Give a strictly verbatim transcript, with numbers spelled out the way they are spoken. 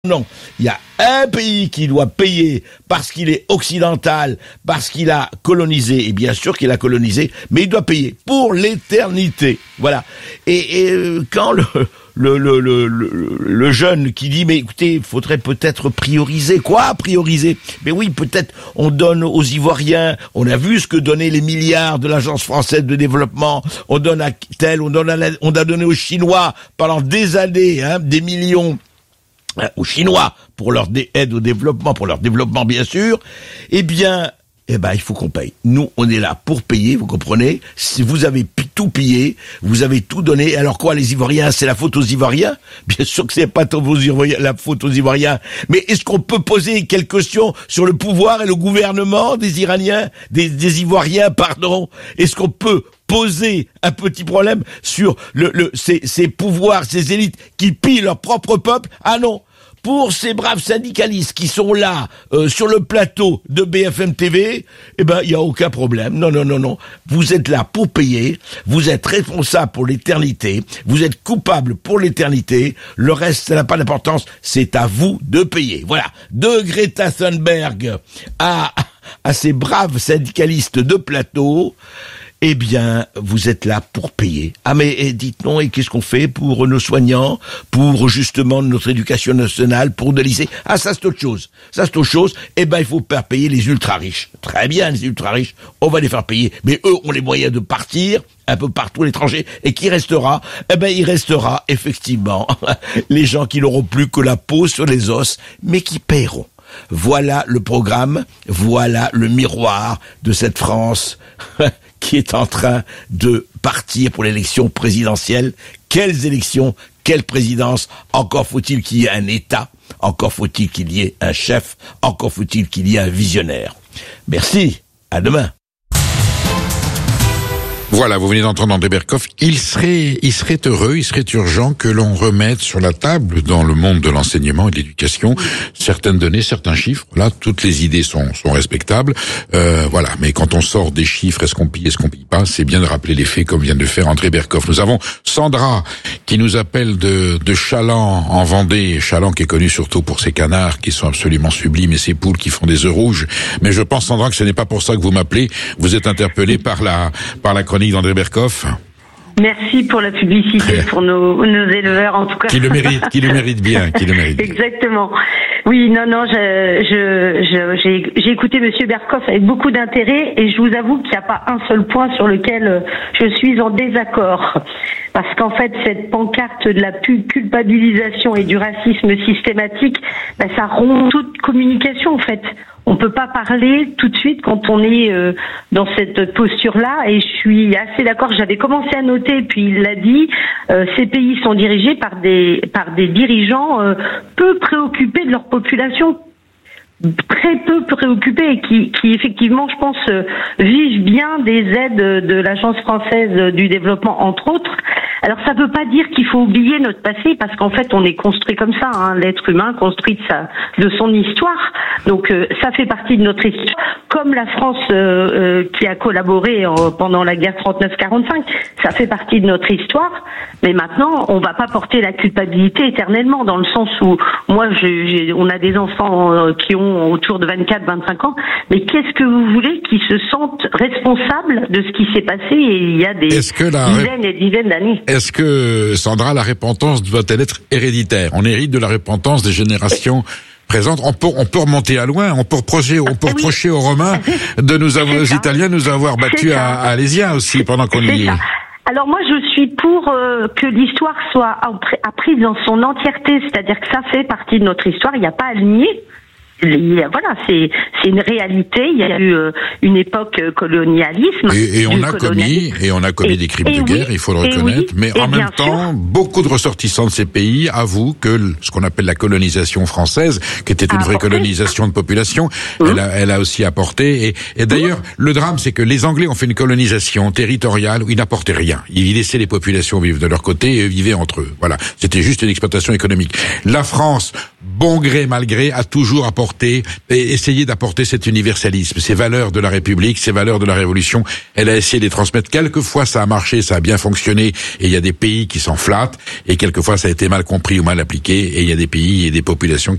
Non, il y a un pays qui doit payer parce qu'il est occidental, parce qu'il a colonisé, et bien sûr qu'il a colonisé, mais il doit payer pour l'éternité. Voilà. Et, et quand le, le, le, le, le, le jeune qui dit, mais écoutez, il faudrait peut-être prioriser. Quoi, prioriser? Mais oui, peut-être on donne aux Ivoiriens, on a vu ce que donnaient les milliards de l'Agence française de développement, on donne à tel, on, donne à la, on a donné aux Chinois pendant des années, hein, des millions, aux Chinois, pour leur dé- aide au développement, pour leur développement bien sûr, eh bien, eh ben, il faut qu'on paye. Nous, on est là pour payer, vous comprenez? Si vous avez pi- tout pillé, vous avez tout donné, alors quoi, les Ivoiriens, c'est la faute aux Ivoiriens? Bien sûr que c'est pas aux Ivoiriens, la faute aux Ivoiriens, mais est-ce qu'on peut poser quelques questions sur le pouvoir et le gouvernement des Iraniens, des, des Ivoiriens, pardon? Est-ce qu'on peut poser un petit problème sur le, le, ces, ces pouvoirs, ces élites qui pillent leur propre peuple? Ah non! Pour ces braves syndicalistes qui sont là, euh, sur le plateau de B F M T V, eh ben, il n'y a aucun problème. Non, non, non, non. Vous êtes là pour payer. Vous êtes responsable pour l'éternité. Vous êtes coupable pour l'éternité. Le reste, ça n'a pas d'importance. C'est à vous de payer. Voilà. De Greta Thunberg à, à ces braves syndicalistes de plateau, eh bien, vous êtes là pour payer. Ah mais et dites non, et qu'est-ce qu'on fait pour nos soignants, pour justement notre éducation nationale, pour de lycée? Ah ça c'est autre chose. Ça c'est autre chose. Eh ben il faut faire payer les ultra riches. Très bien, les ultra riches, on va les faire payer. Mais eux ont les moyens de partir un peu partout à l'étranger. Et qui restera? Eh ben il restera effectivement les gens qui n'auront plus que la peau sur les os, mais qui paieront. Voilà le programme, voilà le miroir de cette France qui est en train de partir pour l'élection présidentielle. Quelles élections, quelle présidence? Encore faut-il qu'il y ait un État, encore faut-il qu'il y ait un chef, encore faut-il qu'il y ait un visionnaire. Merci, à demain. Voilà, vous venez d'entendre André Berkoff. Il serait, il serait heureux, il serait urgent que l'on remette sur la table, dans le monde de l'enseignement et de l'éducation, certaines données, certains chiffres. Là, toutes les idées sont, sont respectables. Euh, voilà. Mais quand on sort des chiffres, est-ce qu'on pille, est-ce qu'on pille pas? C'est bien de rappeler les faits, comme vient de le faire André Berkoff. Nous avons Sandra, qui nous appelle de, de Chaland, en Vendée. Chaland, qui est connu surtout pour ses canards, qui sont absolument sublimes, et ses poules qui font des œufs rouges. Mais je pense, Sandra, que ce n'est pas pour ça que vous m'appelez. Vous êtes interpellée par la, par la chronique d'André Berkoff. Merci pour la publicité pour nos, nos éleveurs, en tout cas. Qui le mérite, qui le mérite bien, qui le mérite. Exactement. Oui, non, non, je, je, je, j'ai, j'ai écouté Monsieur Berkoff avec beaucoup d'intérêt et je vous avoue qu'il n'y a pas un seul point sur lequel je suis en désaccord. Parce qu'en fait, cette pancarte de la culpabilisation et du racisme systématique, ben, ça rompt toute communication, en fait. On peut pas parler tout de suite quand on est euh, dans cette posture-là, et je suis assez d'accord. J'avais commencé à noter, puis il l'a dit, euh, ces pays sont dirigés par des par des dirigeants euh, peu préoccupés de leur population, très peu préoccupés, et qui, qui effectivement, je pense, euh, vivent bien des aides de l'Agence française du développement, entre autres. Alors ça veut pas dire qu'il faut oublier notre passé, parce qu'en fait on est construit comme ça, hein, l'être humain construit de sa de son histoire. Donc euh, ça fait partie de notre histoire, comme la France euh, euh, qui a collaboré euh, pendant la guerre trente-neuf quarante-cinq, ça fait partie de notre histoire. Mais maintenant on va pas porter la culpabilité éternellement, dans le sens où moi je, j'ai, on a des enfants euh, qui ont autour de vingt-quatre vingt-cinq ans, mais qu'est-ce que vous voulez qu'ils se sentent responsables de ce qui s'est passé et il y a des dizaines et dizaines d'années? Est-ce que, Sandra, la repentance doit-elle être héréditaire? On hérite de la repentance des générations présentes. On peut, on peut remonter à loin. On peut reprocher, on peut reprocher aux Romains de nous avoir, aux Italiens, de nous avoir battus à, à Alésia aussi pendant qu'on y est. Alors moi, je suis pour euh, que l'histoire soit apprise dans son entièreté, c'est-à-dire que ça fait partie de notre histoire. Il n'y a pas à le nier. Voilà, c'est c'est une réalité. Il y a eu euh, une époque euh, colonialisme. Et, et on a commis et on a commis et, des crimes de oui, guerre, il faut le reconnaître. Oui, mais en même temps, sûr. beaucoup de ressortissants de ces pays avouent que ce qu'on appelle la colonisation française, qui était une vraie apporté. colonisation de population, mmh. elle, a, elle a aussi apporté. Et, et d'ailleurs, mmh. le drame, c'est que les Anglais ont fait une colonisation territoriale où ils n'apportaient rien. Ils laissaient les populations vivre de leur côté et vivaient entre eux. Voilà, c'était juste une exploitation économique. La France, bon gré mal gré, a toujours apporté, et essayé d'apporter cet universalisme, ces valeurs de la République, ces valeurs de la Révolution. Elle a essayé de les transmettre. Quelquefois, ça a marché, ça a bien fonctionné, et il y a des pays qui s'en flattent, et quelquefois, ça a été mal compris ou mal appliqué, et il y a des pays et des populations qui